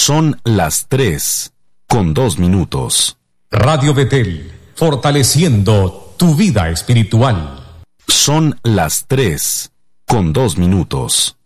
Son las 3:02. Radio Betel, fortaleciendo tu vida espiritual. Son las 3:02.